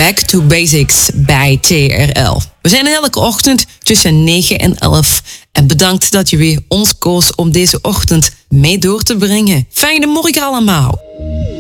Back to Basics bij TRL. We zijn elke ochtend tussen 9 en 11. En bedankt dat je weer ons koos om deze ochtend mee door te brengen. Fijne morgen allemaal.